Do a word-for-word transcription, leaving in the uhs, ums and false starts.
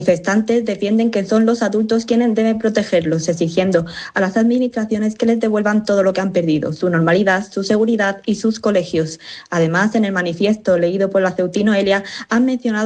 manifestantes defienden que son los adultos quienes deben protegerlos, exigiendo a las administraciones que les devuelvan todo lo que han perdido, su normalidad, su seguridad y sus colegios. Además, en el manifiesto leído por la Ceutí Noelia han mencionado